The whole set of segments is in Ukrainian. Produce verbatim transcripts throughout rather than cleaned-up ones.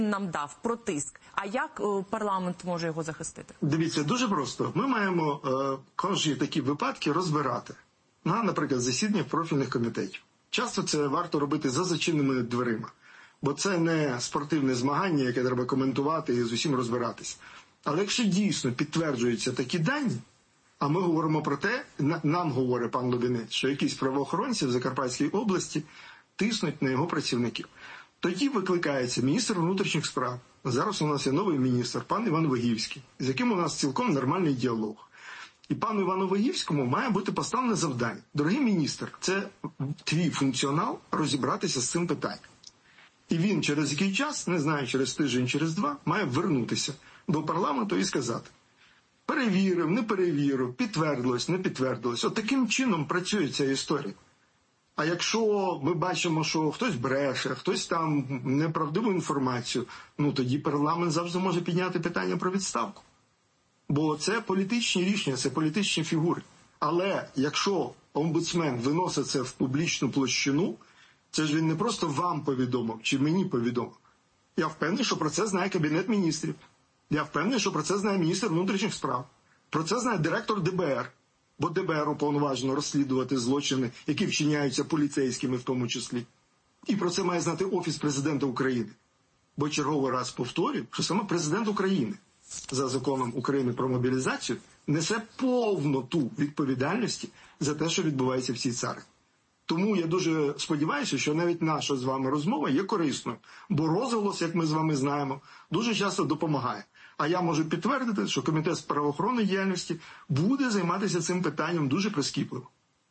нам дав про тиск. А як парламент може його захистити? Дивіться, дуже просто. Ми маємо е, кожні такі випадки розбирати. На, наприклад, засідання профільних комітетів. Часто це варто робити за зачиненими дверима. Бо це не спортивне змагання, яке треба коментувати і з усім розбиратися. Але якщо дійсно підтверджуються такі дані, а ми говоримо про те, нам говорить пан Лубінець, що якісь правоохоронці в Закарпатській області тиснуть на його працівників. Тоді викликається міністр внутрішніх справ. Зараз у нас є новий міністр, пан Іван Вигівський, з яким у нас цілком нормальний діалог. І пану Івану Вигівському має бути поставлене завдання. Дорогий міністр, це твій функціонал розібратися з цим питанням. І він через який час, не знаю, через тиждень, через два, має вернутися до парламенту і сказати: перевірив, не перевірив, підтвердилось, не підтвердилось. От таким чином працює ця історія. А якщо ми бачимо, що хтось бреше, хтось там неправдиву інформацію, ну тоді парламент завжди може підняти питання про відставку. Бо це політичні рішення, це політичні фігури. Але якщо омбудсмен виносить це в публічну площину, це ж він не просто вам повідомив, чи мені повідомив. Я впевнений, що про це знає Кабінет міністрів. Я впевнений, що про це знає міністр внутрішніх справ. Про це знає директор Д Б Р. Бо Д Б Р уповноважено розслідувати злочини, які вчиняються поліцейськими в тому числі. І про це має знати Офіс Президента України. Бо черговий раз повторюю, що саме Президент України за законом України про мобілізацію несе повноту відповідальності за те, що відбувається в цій царині. Тому я дуже сподіваюся, що навіть наша з вами розмова є корисною. Бо розголос, як ми з вами знаємо, дуже часто допомагає. А я можу підтвердити, що Комітет з правоохоронної діяльності буде займатися цим питанням дуже прискіпливо.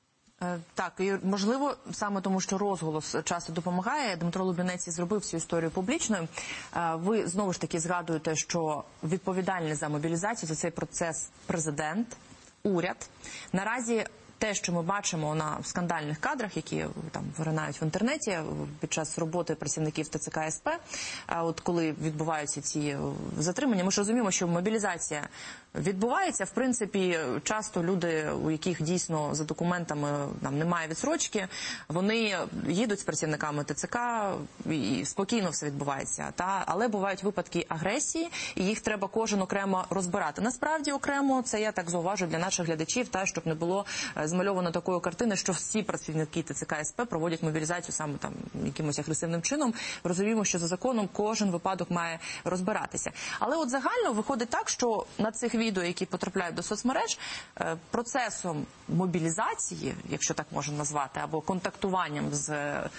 Так, і можливо, саме тому, що розголос часто допомагає, Дмитро Лубінець зробив цю історію публічною. Ви знову ж таки згадуєте, що відповідальний за мобілізацію, за цей процес президент, уряд. Наразі те, що ми бачимо на скандальних кадрах, які там виринають в інтернеті під час роботи працівників Т Ц К С П, от коли відбуваються ці затримання, ми ж розуміємо, що мобілізація відбувається. В принципі, часто люди, у яких дійсно за документами там немає відстрочки, вони їдуть з працівниками Т Ц К і спокійно все відбувається. Та? Але бувають випадки агресії, і їх треба кожен окремо розбирати. Насправді окремо, це я так зауважу для наших глядачів, та, щоб не було змальовано такої картини, що всі працівники Т Ц К С П проводять мобілізацію саме там якимось агресивним чином. Розуміємо, що за законом кожен випадок має розбиратися. Але от загально виходить так, що на цих відео, які потрапляють до соцмереж, процесом мобілізації, якщо так можна назвати, або контактуванням з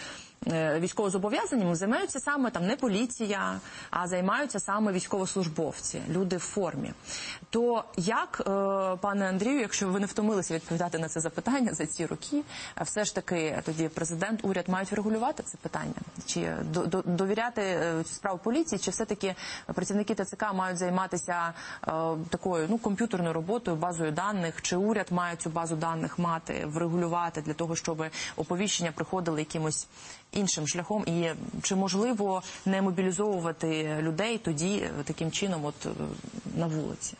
військовозобов'язаними займаються саме там не поліція, а займаються саме військовослужбовці, люди в формі. То як, пане Андрію, якщо ви не втомилися відповідати на це запитання за ці роки, все ж таки тоді президент, уряд мають врегулювати це питання? Чи довіряти цю справу поліції, чи все-таки працівники Т Ц К мають займатися такою, ну, комп'ютерною роботою, базою даних, чи уряд має цю базу даних мати, врегулювати для того, щоб оповіщення приходили якимось іншим шляхом, і чи можливо не мобілізовувати людей тоді таким чином от на вулиці?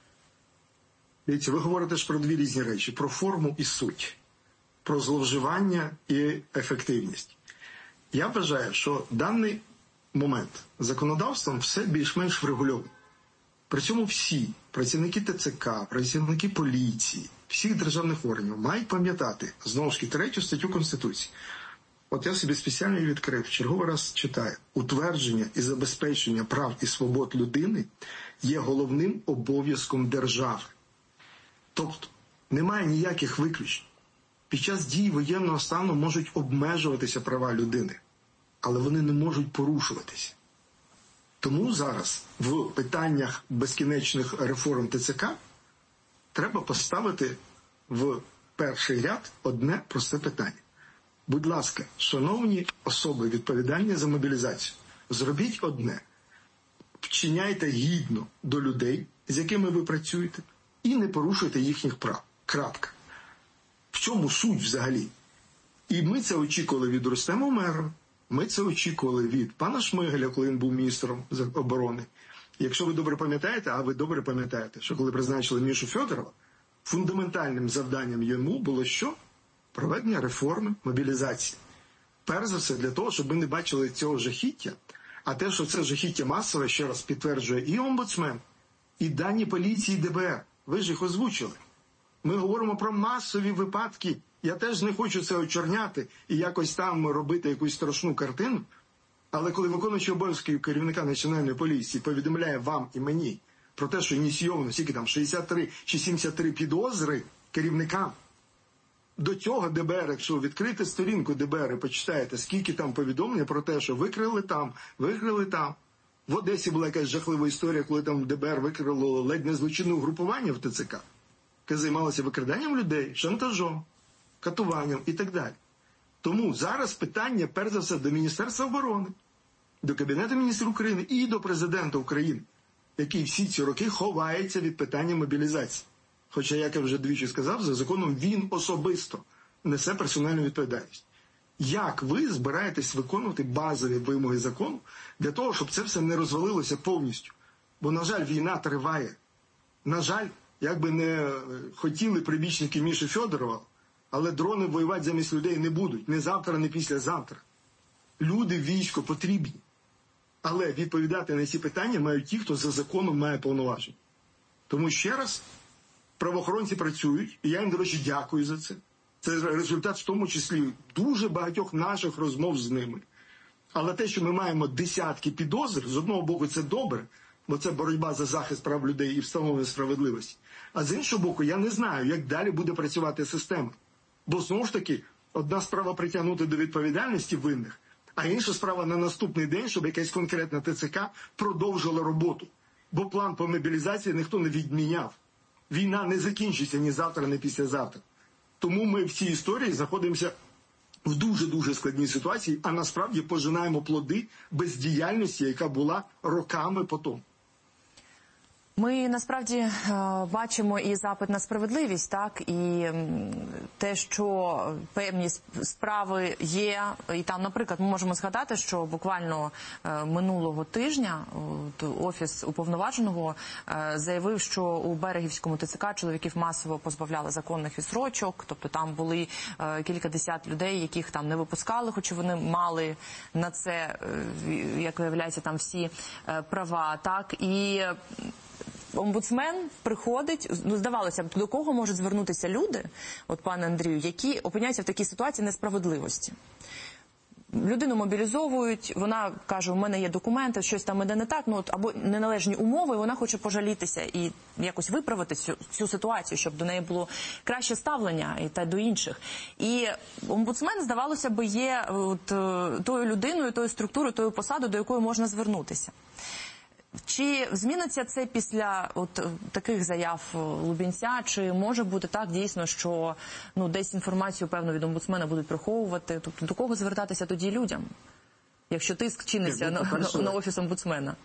Дивіться, ви говорите ж про дві різні речі: про форму і суть, про зловживання і ефективність. Я вважаю, що в даний момент законодавством все більш-менш врегульовано. При цьому всі працівники Т Ц К, працівники поліції, всіх державних органів мають пам'ятати, знову ж таки, третю статтю Конституції. От я собі спеціально її відкрив, черговий раз читаю. Утвердження і забезпечення прав і свобод людини є головним обов'язком держави. Тобто, немає ніяких виключень. Під час дії воєнного стану можуть обмежуватися права людини, але вони не можуть порушуватися. Тому зараз в питаннях безкінечних реформ Т Ц К треба поставити в перший ряд одне просте питання. Будь ласка, шановні особи, відповідальні за мобілізацію, зробіть одне. Вчиняйте гідно до людей, з якими ви працюєте, і не порушуйте їхніх прав. Крапка. В чому суть взагалі? І ми це очікували від Рустема Умєрова, ми це очікували від пана Шмигаля, коли він був міністром оборони. Якщо ви добре пам'ятаєте, а ви добре пам'ятаєте, що коли призначили Мішу Федорова, фундаментальним завданням йому було що? Проведення реформи мобілізації. Перш за все, для того, щоб ми не бачили цього жахіття, А те, що це жахіття масове, ще раз підтверджує і омбудсмен, і дані поліції, Д Б Р. Ви ж їх озвучили. Ми говоримо про масові випадки. Я теж не хочу це очорняти і якось там робити якусь страшну картину. Але коли виконуючий обов'язки керівника Національної поліції повідомляє вам і мені про те, що ініційовано скільки там шістдесят три чи сімдесят три підозри керівникам, до цього Д Б Р, якщо відкрити сторінку Д Б Р і почитаєте, скільки там повідомлень про те, що викрили там, викрили там. В Одесі була якась жахлива історія, коли там Д Б Р викрило ледь не злочинне угрупування в Т Ц К, яке займалося викраданням людей, шантажом, катуванням і так далі. Тому зараз питання, перш за все, до Міністерства оборони, до Кабінету міністрів України і до Президента України, який всі ці роки ховається від питання мобілізації. Хоча, як я вже двічі сказав, за законом він особисто несе персональну відповідальність. Як ви збираєтесь виконувати базові вимоги закону для того, щоб це все не розвалилося повністю? Бо, на жаль, війна триває. На жаль, як би не хотіли прибічники Міші Фьодорова, але дрони воювати замість людей не будуть. Не завтра, не післязавтра. Люди в війську потрібні. Але відповідати на ці питання мають ті, хто за законом має повноваження. Тому ще раз, правоохоронці працюють, і я їм, до речі, дякую за це. Це результат, в тому числі, дуже багатьох наших розмов з ними. Але те, що ми маємо десятки підозр, з одного боку це добре, бо це боротьба за захист прав людей і встановлення справедливості. А з іншого боку, я не знаю, як далі буде працювати система. Бо, знову ж таки, одна справа притягнути до відповідальності винних, а інша справа на наступний день, щоб якась конкретна Т Ц К продовжила роботу. Бо план по мобілізації ніхто не відміняв. Війна не закінчиться ні завтра, ні післязавтра. Тому ми в цій історії знаходимося в дуже-дуже складній ситуації, а насправді пожинаємо плоди бездіяльності, яка була роками по тому. Ми насправді бачимо і запит на справедливість, так, і те, що певні справи є, і там, наприклад, ми можемо згадати, що буквально минулого тижня Офіс уповноваженого заявив, що у Берегівському Т Ц К чоловіків масово позбавляли законних відстрочок, тобто там були кілька десят людей, яких там не випускали, хоч вони мали на це, як виявляється, там всі права, так, і омбудсмен приходить, ну, здавалося б, до кого можуть звернутися люди, от пане Андрію, які опиняються в такій ситуації несправедливості. Людину мобілізовують, вона каже, у мене є документи, щось там іде не так, ну, от, або неналежні умови, вона хоче пожалітися і якось виправити цю, цю ситуацію, щоб до неї було краще ставлення і та до інших. І омбудсмен, здавалося б, є от, тою людиною, тою структурою, тою посадою, до якої можна звернутися. Чи зміниться це після от таких заяв Лубінця? Чи може бути так дійсно, що ну десь інформацію певно від омбудсмена будуть приховувати? Тобто до кого звертатися тоді людям, якщо тиск чиниться на, на, на офіс омбудсмена?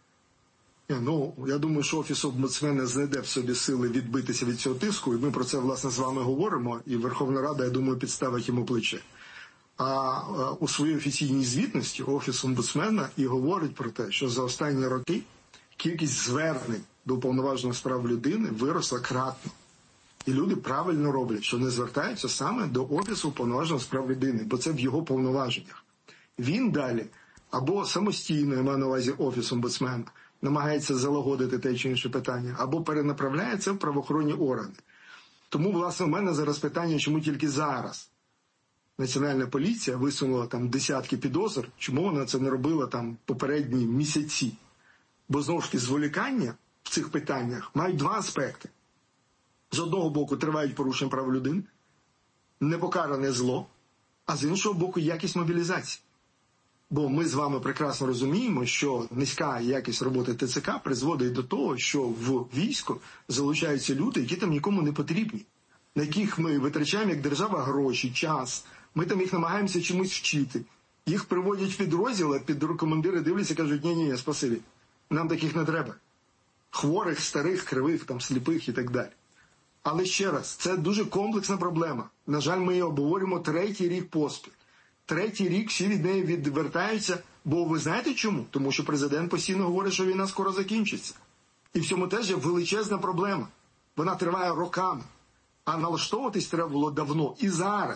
Ну, я думаю, що офіс омбудсмена знайде в собі сили відбитися від цього тиску, і ми про це, власне, з вами говоримо, і Верховна Рада, я думаю, підставить йому плече. А у своїй офіційній звітності Офіс омбудсмена і говорить про те, що за останні роки кількість звернень до уповноваженого з прав людини виросла кратно. І люди правильно роблять, що не звертаються саме до Офісу уповноваженого з прав людини, бо це в його повноваженнях. Він далі або самостійно, я маю на увазі Офіс омбудсмена, намагається залагодити те чи інше питання, або перенаправляє це в правоохоронні органи. Тому, власне, у мене зараз питання, чому тільки зараз Національна поліція висунула там десятки підозр, чому вона це не робила там попередні місяці. Бо, знову ж таки, зволікання в цих питаннях мають два аспекти. З одного боку, тривають порушення прав людини, непокаране зло, а з іншого боку, якість мобілізації. Бо ми з вами прекрасно розуміємо, що низька якість роботи Т Ц К призводить до того, що в військо залучаються люди, які там нікому не потрібні, на яких ми витрачаємо як держава гроші, час. Ми там їх намагаємося чомусь вчити. Їх приводять в підрозділ, а підкомандири дивляться і кажуть, ні-ні, спасибі, нам таких не треба. Хворих, старих, кривих, там, сліпих і так далі. Але ще раз, це дуже комплексна проблема. На жаль, ми її обговорюємо третій рік поспіль. Третій рік всі від неї відвертаються, бо ви знаєте чому? Тому що президент постійно говорить, що війна скоро закінчиться. І в цьому теж є величезна проблема. Вона триває роками. А налаштовуватись треба було давно і зараз.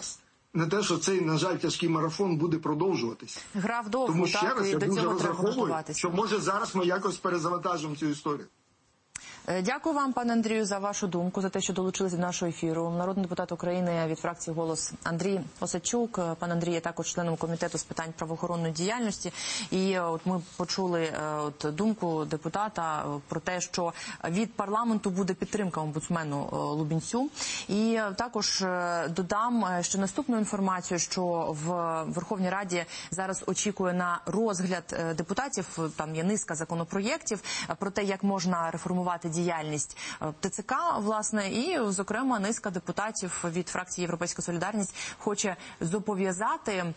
на те, що цей, на жаль, тяжкий марафон буде продовжуватися. Гра вдовго, Тому ще так, раз і я до дуже цього треба розраховую, готуватися. що може зараз ми якось перезавантажимо цю історію. Дякую вам, пане Андрію, за вашу думку, за те, що долучилися до нашого ефіру. Народний депутат України від фракції «Голос» Андрій Осадчук. Пан Андрій є також членом комітету з питань правоохоронної діяльності. І от ми почули от думку депутата про те, що від парламенту буде підтримка омбудсмену Лубінцю. І також додам ще наступну інформацію, що в Верховній Раді зараз очікує на розгляд депутатів, там є низка законопроєктів про те, як можна реформувати діяльність ТЦК, власне, і, зокрема, низка депутатів від фракції «Європейська солідарність» хоче зобов'язати е,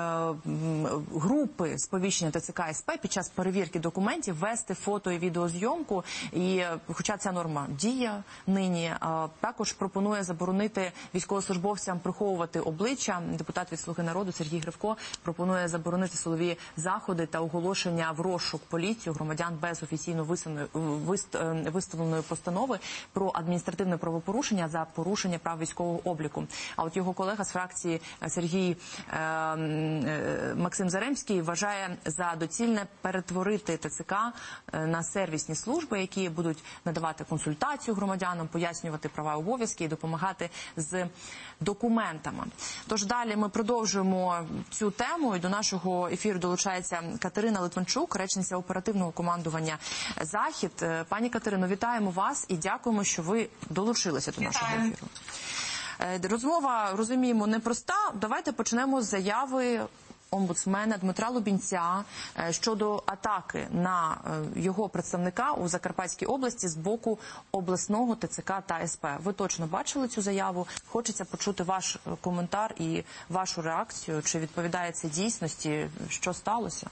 групи сповіщення ТЦК СП під час перевірки документів вести фото і відеозйомку, і, хоча ця норма діє нині, е, також пропонує заборонити військовослужбовцям приховувати обличчя. Депутат від «Слуги народу» Сергій Гривко пропонує заборонити силові заходи та оголошення в розшук поліцію громадян без офіційно висаної виставленої постанови про адміністративне правопорушення за порушення прав військового обліку. А от його колега з фракції Сергій е, е, Максим Заремський вважає за доцільне перетворити ТЦК на сервісні служби, які будуть надавати консультацію громадянам, пояснювати права і обов'язки і допомагати з документами. Тож далі ми продовжуємо цю тему, і до нашого ефіру долучається Катерина Литвинчук, речниця оперативного командування «Захід». Пані Катерино, вітаємо вас і дякуємо, що ви долучилися до нашого Вітаю. ефіру. Розмова, розуміємо, непроста. Давайте почнемо з заяви омбудсмена Дмитра Лубінця щодо атаки на його представника у Закарпатській області з боку обласного ТЦК та СП. Ви точно бачили цю заяву? Хочеться почути ваш коментар і вашу реакцію. Чи відповідає це дійсності? Що сталося?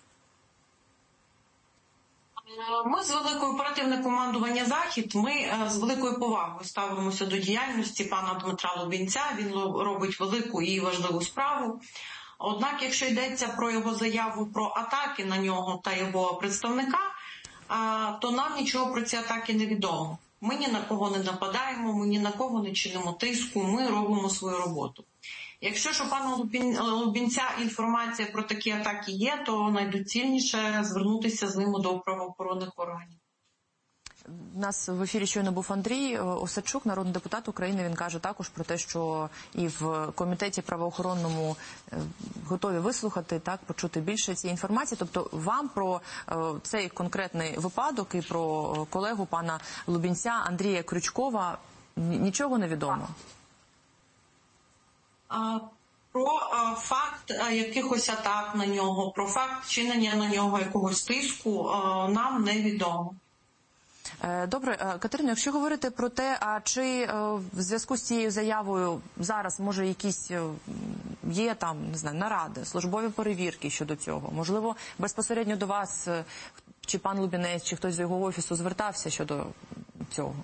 Ми з великою оперативне командування «Захід», ми з великою повагою ставимося до діяльності пана Дмитра Лубінця. Він робить велику і важливу справу. Однак, якщо йдеться про його заяву про атаки на нього та його представника, то нам нічого про ці атаки не відомо. Ми ні на кого не нападаємо, ми ні на кого не чинимо тиску, ми робимо свою роботу. Якщо ж у пана Лубінця інформація про такі атаки є, то найдоцільніше звернутися з ними до правоохоронних органів. У нас в ефірі щойно був Андрій Осадчук, народний депутат України. Він каже також про те, що і в комітеті правоохоронному готові вислухати, так, почути більше цієї інформації. Тобто вам про цей конкретний випадок і про колегу пана Лубінця Андрія Крючкова нічого не відомо? Про факт якихось атак на нього, про факт чинення на нього якогось тиску нам невідомо. Добре, Катерино, якщо говорити про те, а чи в зв'язку з цією заявою зараз, може, якісь є там, не знаю, наради, службові перевірки щодо цього? Можливо, безпосередньо до вас, чи пан Лубінець, чи хтось з його офісу звертався щодо цього?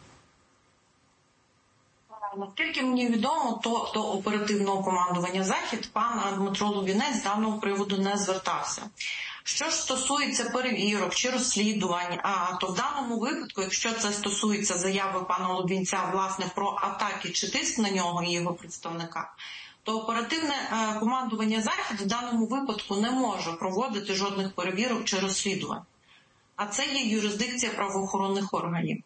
Наскільки мені відомо, то до оперативного командування «Захід» пан Дмитро Лубінець з даного приводу не звертався. Що ж стосується перевірок чи розслідувань, а, то в даному випадку, якщо це стосується заяви пана Лубінця, власне, про атаки чи тиск на нього і його представника, то оперативне е, командування «Захід» в даному випадку не може проводити жодних перевірок чи розслідувань. А це є юрисдикція правоохоронних органів.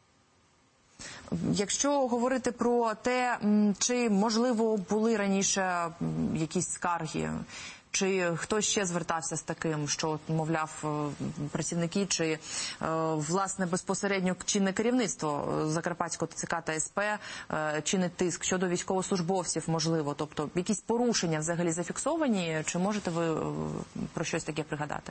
Якщо говорити про те, чи, можливо, були раніше якісь скарги, чи хтось ще звертався з таким, що, мовляв, працівники, чи, власне, безпосередньо чинне керівництво Закарпатського ТЦК та СП чинить тиск щодо військовослужбовців, можливо, тобто якісь порушення взагалі зафіксовані, чи можете ви про щось таке пригадати?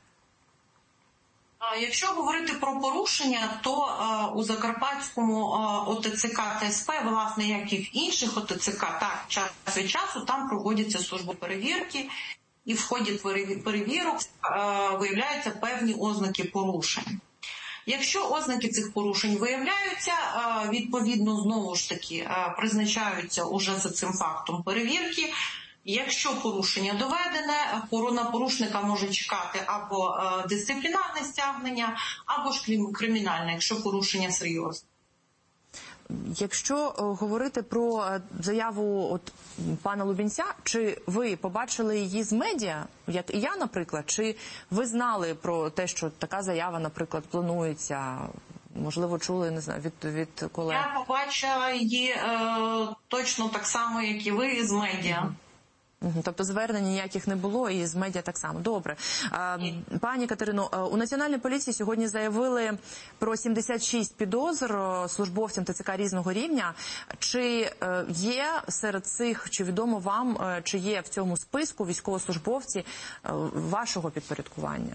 Якщо говорити про порушення, то е, у Закарпатському е, ОТЦК та СП, власне, як і в інших ОТЦК, так, час від часу там проводяться службові перевірки, і в ході перевірок е, виявляються певні ознаки порушень. Якщо ознаки цих порушень виявляються, е, відповідно, знову ж таки, е, призначаються уже за цим фактом перевірки. Якщо порушення доведене, на порушника може чекати або дисциплінарне стягнення, або ж кримінальне, якщо порушення серйозне. Якщо говорити про заяву от пана Лубінця, чи ви побачили її з медіа, як і я, наприклад, чи ви знали про те, що така заява, наприклад, планується? Можливо, чули, не знаю, від, від колег? Я побачила її е, точно так само, як і ви, з медіа. Тобто звернень ніяких не було і з медіа так само. Добре. Пані Катерино, у Національній поліції сьогодні заявили про сімдесят шість підозр службовцям ТЦК різного рівня. Чи є серед цих, чи відомо вам, чи є в цьому списку військовослужбовці вашого підпорядкування?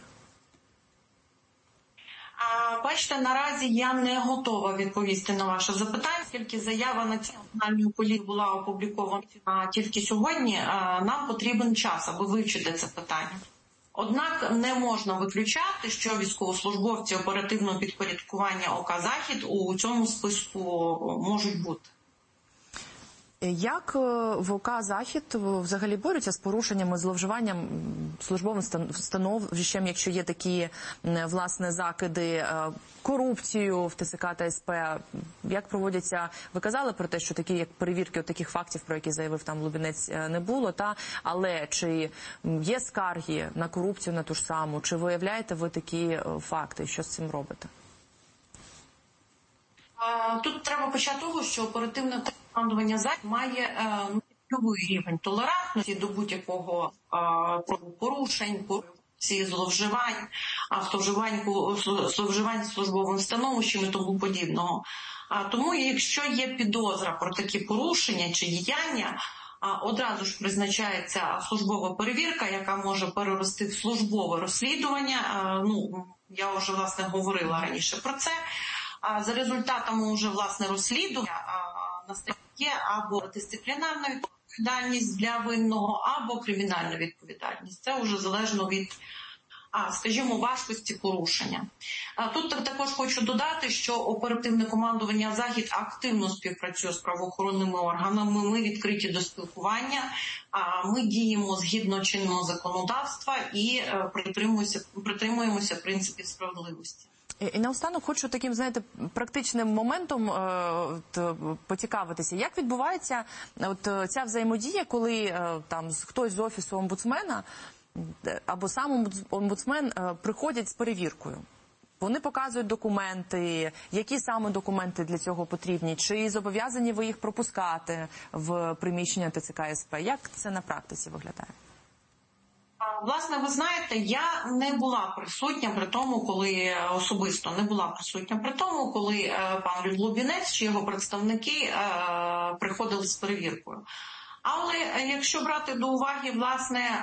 Бачите, наразі я не готова відповісти на ваше запитання, оскільки заява Національної поліції була опублікована тільки сьогодні. Нам потрібен час, аби вивчити це питання. Однак не можна виключати, що військовослужбовці оперативного підпорядкування ОК «Захід» у цьому списку можуть бути. Як в ОК «Захід» взагалі борються з порушеннями, зловживанням службовим становищем, якщо є такі, власне, закиди, корупцію в ТЦК та СП? Як проводяться? Ви казали про те, що такі, як перевірки от таких фактів, про які заявив там Лубінець, не було, та? Але чи є скарги на корупцію на ту ж саму? Чи виявляєте ви такі факти? Що з цим робите? Тут треба почати з того, що оперативне командування «Захід» має нульовий рівень толерантності до будь-якого порушень, корупції, зловживань, автовживань, зловживань службовим становищем і тому подібного. Тому, якщо є підозра про такі порушення чи діяння, одразу ж призначається службова перевірка, яка може перерости в службове розслідування. Ну, я вже, власне, говорила раніше про це. За результатами вже, власне, розслідування настає або дисциплінарна відповідальність для винного, або кримінальна відповідальність. Це вже залежно від, скажімо, важкості порушення. Тут також хочу додати, що оперативне командування «Захід» активно співпрацює з правоохоронними органами, ми відкриті до спілкування, ми діємо згідно чинного законодавства і притримуємося, притримуємося принципів справедливості. І наостанок хочу таким, знаєте, практичним моментом е, поцікавитися. Як відбувається от ця взаємодія, коли е, там хтось з офісу омбудсмена або сам омбудсмен е, приходять з перевіркою? Вони показують документи, які саме документи для цього потрібні, чи зобов'язані ви їх пропускати в приміщення ТЦК СП? Як це на практиці виглядає? Власне, ви знаєте, я не була присутня при тому, коли особисто не була присутня при тому, коли пан Лубінець чи його представники приходили з перевіркою. Але якщо брати до уваги, власне,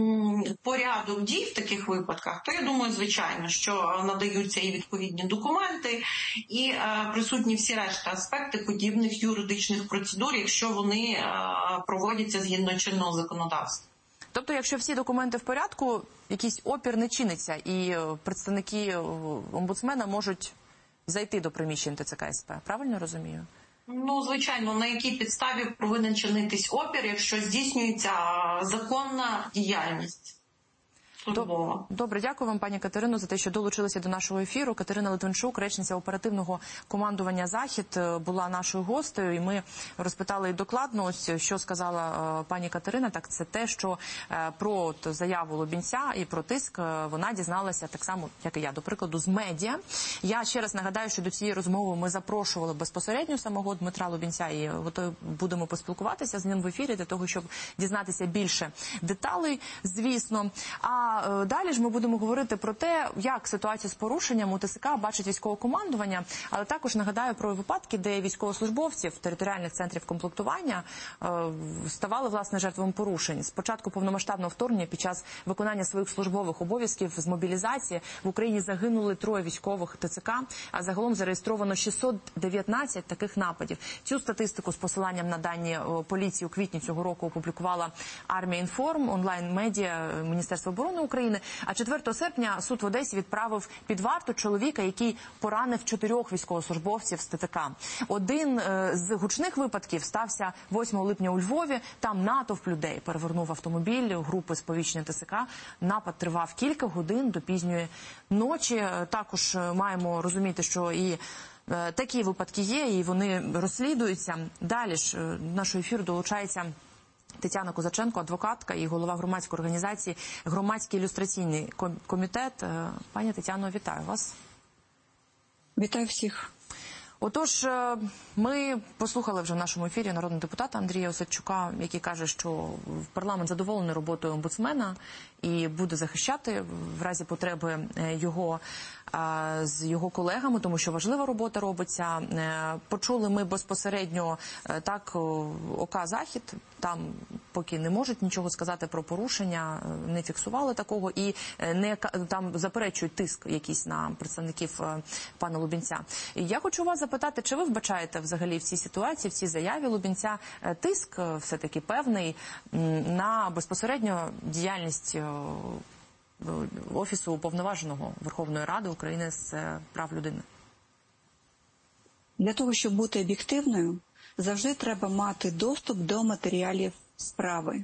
порядок дій в таких випадках, то я думаю, звичайно, що надаються і відповідні документи, і присутні всі решта аспекти подібних юридичних процедур, якщо вони проводяться згідно чинного законодавства. Тобто, якщо всі документи в порядку, якийсь опір не чиниться, і представники омбудсмена можуть зайти до приміщень ТЦК СП. Правильно розумію? Ну, звичайно, на якій підставі повинен чинитись опір, якщо здійснюється законна діяльність службова. Добре, дякую вам, пані Катерино, за те, що долучилися до нашого ефіру. Катерина Литвинчук, речниця оперативного командування «Захід», була нашою гостею, і ми розпитали докладно, ось що сказала пані Катерина, так це те, що про от заяву Лубінця і про тиск вона дізналася так само, як і я, до прикладу, з медіа. Я ще раз нагадаю, що до цієї розмови ми запрошували безпосередньо самого Дмитра Лубінця, і готові будемо поспілкуватися з ним в ефірі для того, щоб дізнатися більше деталей, звісно. А А далі ж ми будемо говорити про те, як ситуацію з порушенням у ТСК бачить військове командування, але також нагадаю про випадки, де військовослужбовців територіальних центрів комплектування ставали, власне, жертвами порушень. З початку повномасштабного вторгнення під час виконання своїх службових обов'язків з мобілізації в Україні загинули троє військових ТЦК, а загалом зареєстровано шістсот дев'ятнадцять таких нападів. Цю статистику з посиланням на дані поліції у квітні цього року опублікувала Армія Інформ, онлайн-медіа Міністерства оборони України. А четвертого серпня суд в Одесі відправив під варту чоловіка, який поранив чотирьох військовослужбовців з ТЦК. Один з гучних випадків стався восьмого липня у Львові. Там натовп людей перевернув автомобіль групи сповіщення ТЦК. Напад тривав кілька годин до пізньої ночі. Також маємо розуміти, що і Такі випадки є, і вони розслідуються. Далі ж до нашого ефіру долучається Тетяна Козаченко, адвокатка і голова громадської організації «Громадський ілюстраційний комітет». Пані Тетяно, вітаю вас. Вітаю всіх. Отож, ми послухали вже в нашому ефірі народного депутата Андрія Осадчука, який каже, що парламент задоволений роботою омбудсмена і буде захищати в разі потреби його з його колегами, тому що важлива робота робиться. Почули ми безпосередньо так ОК «Захід», там поки не можуть нічого сказати про порушення, не фіксували такого і не там заперечують тиск якийсь на представників пана Лубінця. І я хочу вас запитати, чи ви вбачаєте взагалі в цій ситуації, в цій заяві Лубінця тиск все-таки певний на безпосередньо діяльність Офісу Уповноваженого Верховної Ради України з прав людини? Для того, щоб бути об'єктивною, завжди треба мати доступ до матеріалів справи.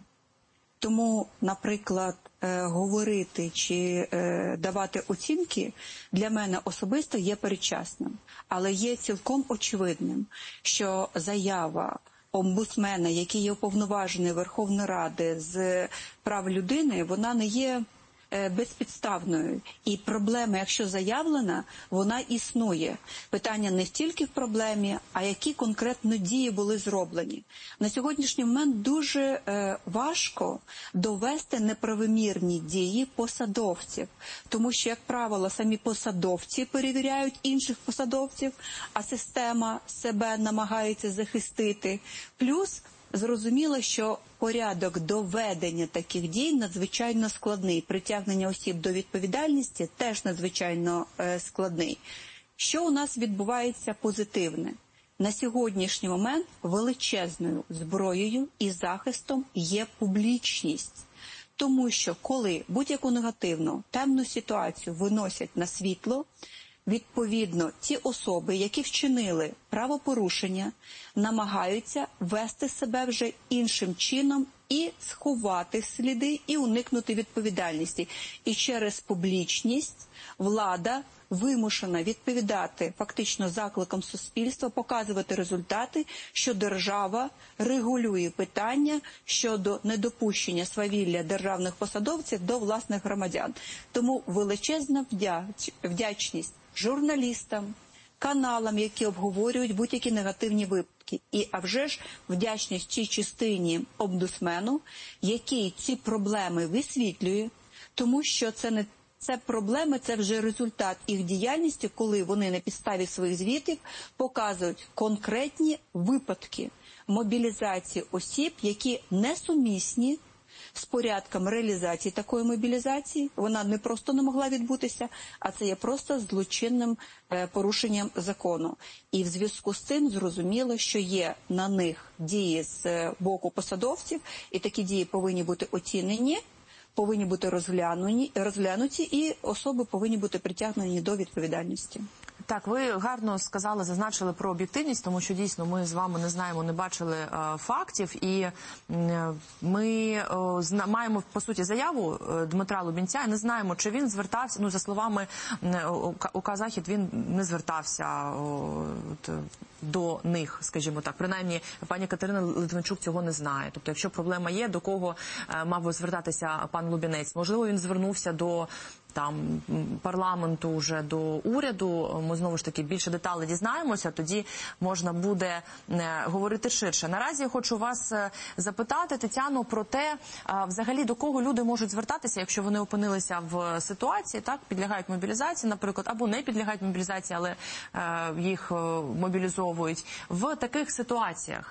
Тому, наприклад, говорити чи давати оцінки для мене особисто є передчасним. Але є цілком очевидним, що заява омбудсмена, який є уповноважений Верховної Ради з прав людини, вона не є безпідставною. І проблема, якщо заявлена, вона існує. Питання не тільки в проблемі, а які конкретно дії були зроблені. На сьогоднішній момент дуже е, важко довести неправомірні дії посадовців. Тому що, як правило, самі посадовці перевіряють інших посадовців, а система себе намагається захистити. Плюс зрозуміло, що порядок доведення таких дій надзвичайно складний. Притягнення осіб до відповідальності теж надзвичайно е, складний. Що у нас відбувається позитивне? На сьогоднішній момент величезною зброєю і захистом є публічність. Тому що коли будь-яку негативну, темну ситуацію виносять на світло, відповідно, ті особи, які вчинили правопорушення, намагаються вести себе вже іншим чином і сховати сліди, і уникнути відповідальності. І через публічність влада вимушена відповідати фактично закликам суспільства, показувати результати, що держава регулює питання щодо недопущення свавілля державних посадовців до власних громадян. Тому величезна вдячність журналістам, каналам, які обговорюють будь-які негативні випадки. І, а вже ж, вдячність цій частині омбудсмену, який ці проблеми висвітлює, тому що це не Це проблеми, це вже результат їх діяльності, коли вони на підставі своїх звітів показують конкретні випадки мобілізації осіб, які несумісні з порядком реалізації такої мобілізації. Вона не просто не могла відбутися, а це є просто злочинним порушенням закону. І в зв'язку з цим зрозуміло, що є на них дії з боку посадовців, і такі дії повинні бути оцінені, повинні бути розглянуті, розглянуті і особи повинні бути притягнені до відповідальності. Так, ви гарно сказали, зазначили про об'єктивність, тому що дійсно ми з вами не знаємо, не бачили е, фактів, і е, ми е, зна, маємо, по суті, заяву е, Дмитра Лубінця, і не знаємо, чи він звертався, ну, за словами е, ОК «Захід», він не звертався е, от, до них, скажімо так. Принаймні, пані Катерина Литвинчук цього не знає. Тобто, якщо проблема є, до кого е, мав би звертатися пан Лубінець? Можливо, він звернувся до там парламенту, вже до уряду. Ми знову ж таки більше деталей дізнаємося, тоді можна буде е, говорити ширше. Наразі я хочу вас е, запитати, Тетяно, про те, е, взагалі до кого люди можуть звертатися, якщо вони опинилися в ситуації, так, підлягають мобілізації, наприклад, або не підлягають мобілізації, але е, їх е, мобілізовують в таких ситуаціях.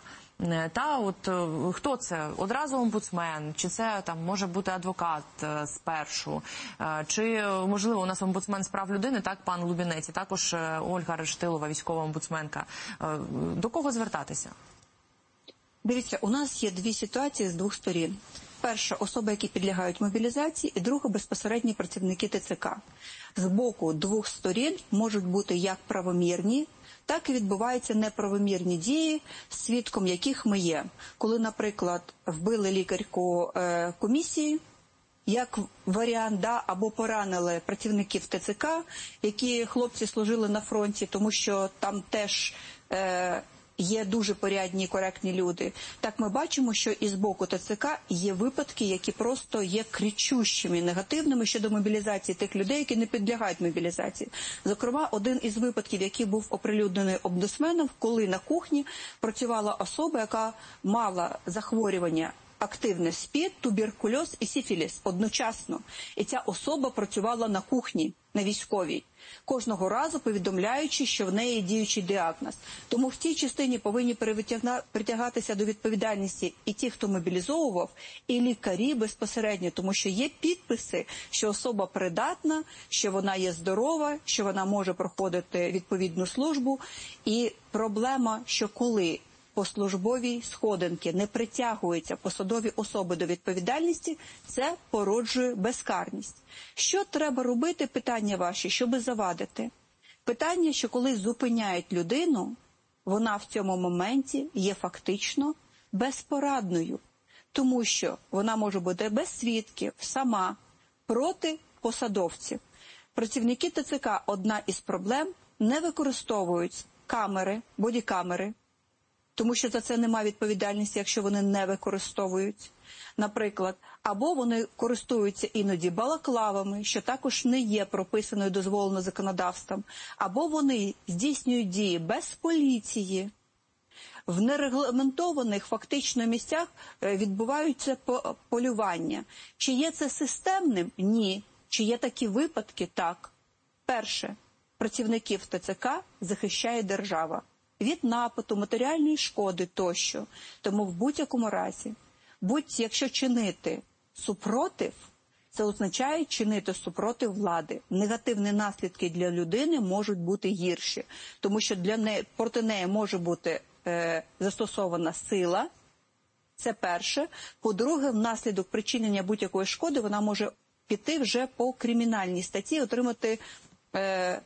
Та от хто це? Одразу омбудсмен? Чи це там може бути адвокат спершу? Чи можливо у нас омбудсмен з прав людини, так, пан Лубінець, і також Ольга Рештилова, військова омбудсменка. До кого звертатися? Дивіться, у нас є дві ситуації з двох сторін. Перша – особи, які підлягають мобілізації, і друга – безпосередні працівники ТЦК. З боку двох сторін можуть бути як правомірні, так і відбуваються неправомірні дії, свідком яких ми є. Коли, наприклад, вбили лікарку е, комісії, як варіант, да, або поранили працівників ТЦК, які хлопці служили на фронті, тому що там теж е, є дуже порядні і коректні люди. Так ми бачимо, що і з боку ТЦК є випадки, які просто є кричущими, негативними щодо мобілізації тих людей, які не підлягають мобілізації. Зокрема, один із випадків, який був оприлюднений омбудсменом, коли на кухні працювала особа, яка мала захворювання активне СПІД, туберкульоз і сифіліс одночасно. І ця особа працювала на кухні, на військовій, кожного разу повідомляючи, що в неї діючий діагноз. Тому в тій частині повинні притягатися до відповідальності і ті, хто мобілізовував, і лікарі безпосередньо, тому що є підписи, що особа придатна, що вона є здорова, що вона може проходити відповідну службу. І проблема, що коли по службовій сходинці не притягуються посадові особи до відповідальності, це породжує безкарність. Що треба робити, питання ваші, щоб завадити? Питання, що коли зупиняють людину, вона в цьому моменті є фактично безпорадною, тому що вона може бути без свідків, сама, проти посадовців. Працівники ТЦК, одна із проблем, не використовують камери, бодікамери, тому що за це немає відповідальності, якщо вони не використовують, наприклад. Або вони користуються іноді балаклавами, що також не є прописаною дозволено законодавством. Або вони здійснюють дії без поліції. В нерегламентованих фактично місцях відбуваються полювання. Чи є це системним? Ні. Чи є такі випадки? Так. Перше. Працівників ТЦК захищає держава від нападу, матеріальної шкоди тощо. Тому в будь-якому разі, будь якщо чинити супротив, це означає чинити супротив влади. Негативні наслідки для людини можуть бути гірші, тому що для неї, проти неї може бути е, застосована сила, це перше. По-друге, внаслідок причинення будь-якої шкоди вона може піти вже по кримінальній статті, отримати е,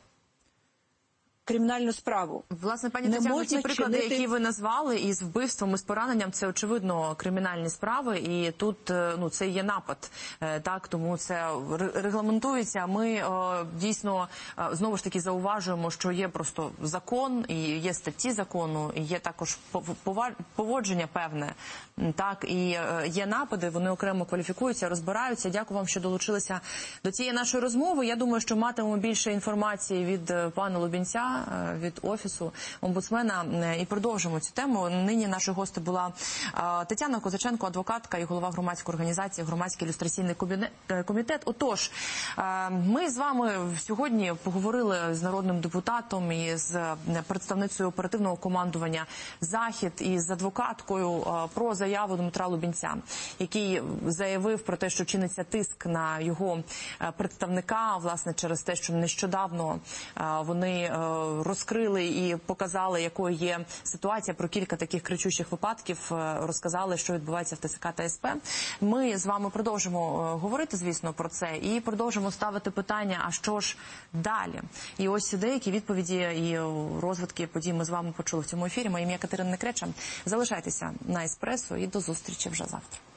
кримінальну справу. Власне, пані Тетяно, ті приклади, чинити... які ви назвали, із вбивством, із пораненням, це, очевидно, кримінальні справи, і тут, ну, це є напад, так, тому це регламентується. Ми дійсно, знову ж таки, зауважуємо, що є просто закон, і є статті закону, і є також поводження певне, так, і є напади, вони окремо кваліфікуються, розбираються. Дякую вам, що долучилися до цієї нашої розмови. Я думаю, що матимемо більше інформації від пана Лубінця, від Офісу омбудсмена, і продовжимо цю тему. Нині нашою гостею була Тетяна Козаченко, адвокатка і голова громадської організації «Громадський ілюстраційний комітет». Отож, ми з вами сьогодні поговорили з народним депутатом і з представницею оперативного командування «Захід» і з адвокаткою про заяву Дмитра Лубінця, який заявив про те, що чиниться тиск на його представника, власне, через те, що нещодавно вони розкрили і показали, якою є ситуація, про кілька таких кричущих випадків, розказали, що відбувається в ТЦК та СП. Ми з вами продовжимо говорити, звісно, про це, і продовжимо ставити питання, а що ж далі? І ось деякі відповіді і розвитки подій ми з вами почули в цьому ефірі. Моє ім'я Катерина Некреча. Залишайтеся на Еспресо і до зустрічі вже завтра.